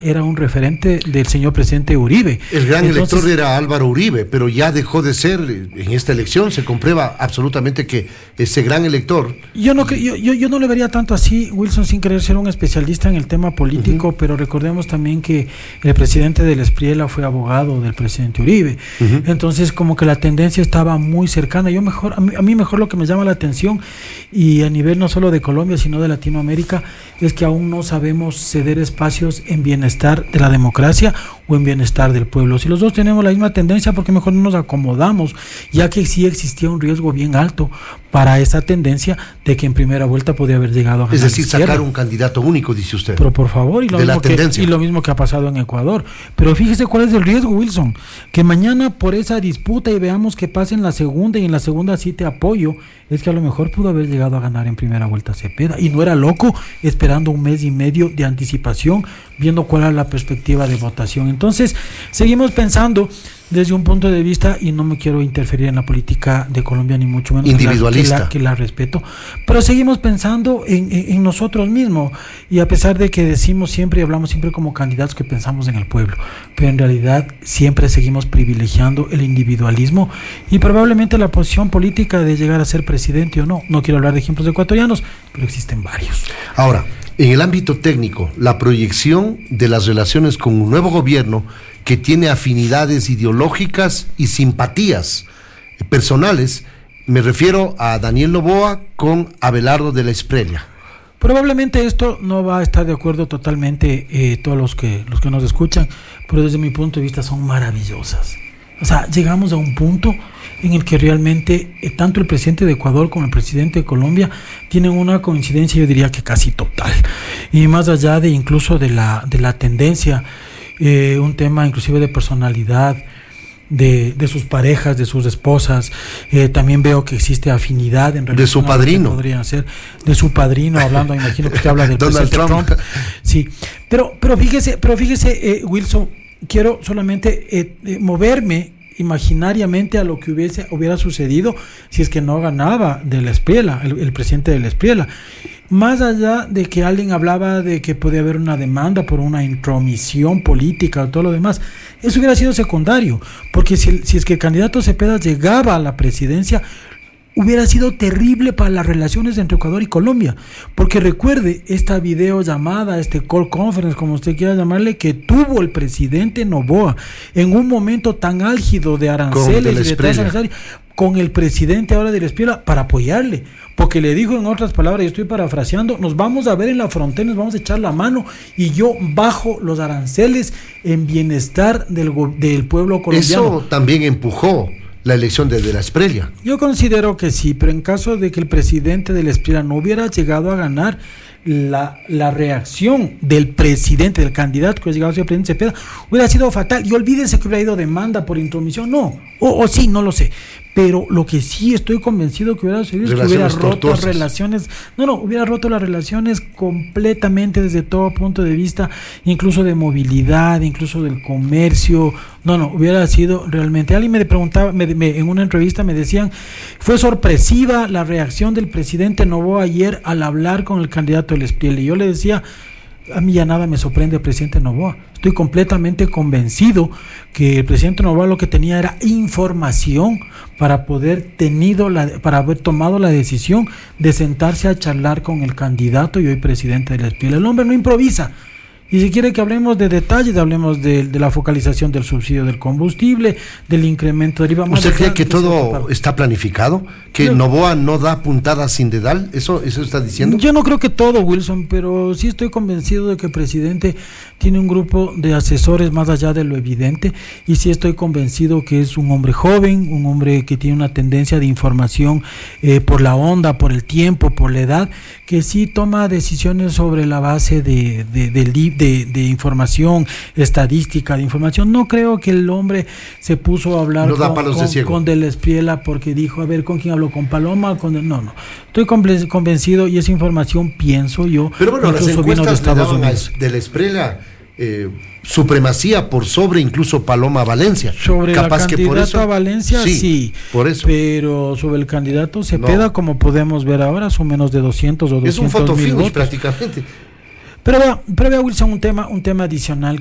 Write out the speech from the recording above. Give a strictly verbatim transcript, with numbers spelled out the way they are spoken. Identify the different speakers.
Speaker 1: era un referente del señor presidente Uribe.
Speaker 2: El gran Entonces, elector era Álvaro Uribe, pero ya dejó de ser, en esta elección se comprueba absolutamente que ese gran elector...
Speaker 1: Yo no, yo, yo, yo no le vería tanto así, Wilson, sin querer ser un especialista en el tema político, uh-huh. pero recordemos también que el presidente del Espriella fue abogado del presidente Uribe. Uh-huh. Entonces, como que la tendencia estaba muy cercana. Yo mejor, a mí, a mí mejor lo que me llama la atención, y a nivel no solo de Colombia, sino de Latinoamérica, es que aún no sabemos ceder espacios en bienestar de la democracia o en bienestar del pueblo. Si los dos tenemos la misma tendencia, ¿por qué mejor no nos acomodamos? Ya que sí existía un riesgo bien alto para esa tendencia de que en primera vuelta podía haber llegado a ganar.
Speaker 2: Es decir, sacar un candidato único, dice usted.
Speaker 1: Pero por favor, y lo,
Speaker 2: de
Speaker 1: mismo
Speaker 2: la tendencia.
Speaker 1: Que, y lo mismo que ha pasado en Ecuador. Pero fíjese cuál es el riesgo, Wilson, que mañana por esa disputa y veamos que pase en la segunda y en la segunda sí te apoyo, es que a lo mejor pudo haber llegado a ganar en primera vuelta Cepeda, y no era loco esperando un mes y medio de anticipación, viendo cuál era la perspectiva de votación. Entonces, seguimos pensando desde un punto de vista, y no me quiero interferir en la política de Colombia, ni mucho menos
Speaker 2: individualista,
Speaker 1: que la, que la, que la respeto, pero seguimos pensando en, en, en nosotros mismos, y a pesar de que decimos siempre y hablamos siempre como candidatos que pensamos en el pueblo, pero en realidad siempre seguimos privilegiando el individualismo y probablemente la posición política de llegar a ser presidente o no. No quiero hablar de ejemplos ecuatorianos, pero existen varios.
Speaker 2: Ahora, en el ámbito técnico, la proyección de las relaciones con un nuevo gobierno que tiene afinidades ideológicas y simpatías personales, me refiero a Daniel Noboa con Abelardo de la Espriella.
Speaker 1: Probablemente esto no va a estar de acuerdo totalmente eh, todos los que, los que nos escuchan, pero desde mi punto de vista son maravillosas. O sea, llegamos a un punto en el que realmente eh, tanto el presidente de Ecuador como el presidente de Colombia tienen una coincidencia, yo diría que casi total. Y más allá de incluso de la, de la tendencia, eh, un tema inclusive de personalidad, de, de sus parejas, de sus esposas, eh, también veo que existe afinidad en relación
Speaker 2: de su padrino.
Speaker 1: Podrían ser, de su padrino, hablando, imagino que usted habla del
Speaker 2: Donald
Speaker 1: presidente
Speaker 2: Trump.
Speaker 1: Trump. Sí, pero, pero fíjese, pero fíjese eh, Wilson, quiero solamente eh, eh, moverme imaginariamente a lo que hubiese hubiera sucedido si es que no ganaba de la Espriella, el, el presidente de la Espriella. Más allá de que alguien hablaba de que podía haber una demanda por una intromisión política o todo lo demás, eso hubiera sido secundario, porque si, si es que el candidato Cepeda llegaba a la presidencia, hubiera sido terrible para las relaciones entre Ecuador y Colombia, porque recuerde esta videollamada, este call conference, como usted quiera llamarle, que tuvo el presidente Noboa en un momento tan álgido de aranceles y de tasas arancelarias con el presidente ahora de la Espriella para apoyarle, porque le dijo en otras palabras, y estoy parafraseando, nos vamos a ver en la frontera, nos vamos a echar la mano y yo bajo los aranceles en bienestar del, del pueblo colombiano.
Speaker 2: Eso también empujó la elección de, de la Espriella.
Speaker 1: Yo considero que sí, pero en caso de que el presidente de la Espriella no hubiera llegado a ganar, la, la reacción del presidente, del candidato que hubiera llegado a ser presidente Cepeda, hubiera sido fatal. Y olvídense que hubiera ido demanda por intromisión, no, o, o sí, no lo sé. Pero lo que sí estoy convencido que hubiera sucedido es que hubiera roto las relaciones, no, no, hubiera roto las relaciones completamente desde todo punto de vista, incluso de movilidad, incluso del comercio. No, no, hubiera sido realmente. Alguien me preguntaba, me, me, en una entrevista me decían, fue sorpresiva la reacción del presidente Noboa ayer al hablar con el candidato del Espriella. Y yo le decía, a mí ya nada me sorprende el presidente Noboa. Estoy completamente convencido que el presidente Noboa lo que tenía era información para poder tenido la, para haber tomado la decisión de sentarse a charlar con el candidato y hoy presidente de la Espriella. El hombre no improvisa. Y si quiere que hablemos de detalles, hablemos de, de la focalización del subsidio del combustible, del incremento del I V A.
Speaker 2: ¿Usted cree que todo está planificado? ¿Que yo, Noboa no da puntadas sin dedal? ¿Eso, ¿Eso está diciendo?
Speaker 1: Yo no creo que todo, Wilson, pero sí estoy convencido de que el presidente tiene un grupo de asesores más allá de lo evidente, y sí estoy convencido que es un hombre joven, un hombre que tiene una tendencia de información eh, por la onda, por el tiempo, por la edad, que sí toma decisiones sobre la base de, de, del I V A. De, de información, estadística, de información. No creo que el hombre se puso a hablar
Speaker 2: no
Speaker 1: con, con, con de la Espriella porque dijo, a ver, ¿con quién habló? ¿Con Paloma? Con el... No, no. Estoy convencido y esa información pienso yo.
Speaker 2: Pero bueno, las encuestas de, Estados de la Espriella eh, supremacía por sobre incluso Paloma Valencia.
Speaker 1: Sobre Capaz la candidata que por eso, a Valencia, sí, sí,
Speaker 2: por eso.
Speaker 1: Pero sobre el candidato Cepeda, no. Como podemos ver ahora, son menos de doscientos o doscientos mil votos.
Speaker 2: Es un photo finish prácticamente.
Speaker 1: Pero vea, pero vea Wilson, un tema, un tema adicional